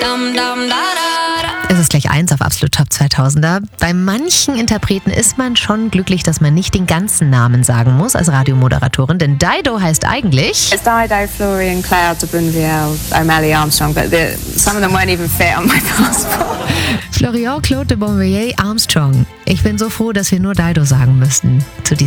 Es ist gleich 1 auf Absolut Top 2000er. Bei manchen Interpreten ist man schon glücklich, dass man nicht den ganzen Namen sagen muss als Radiomoderatorin, denn Dido heißt eigentlich... It's Dido, Florian, Claire de Bunviel, O'Malley, Armstrong, but some of them won't even fit on my passport. Florian Claude de Bonvilliers Armstrong. Ich bin so froh, dass wir nur Dido sagen müssten zu